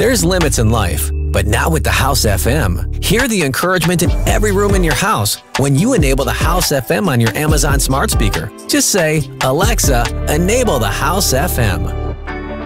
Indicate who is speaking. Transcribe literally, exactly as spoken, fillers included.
Speaker 1: There's limits in life, but now with the House F M, hear the encouragement in every room in your house when you enable the House F M on your Amazon smart speaker. Just say, "Alexa, enable the House F M."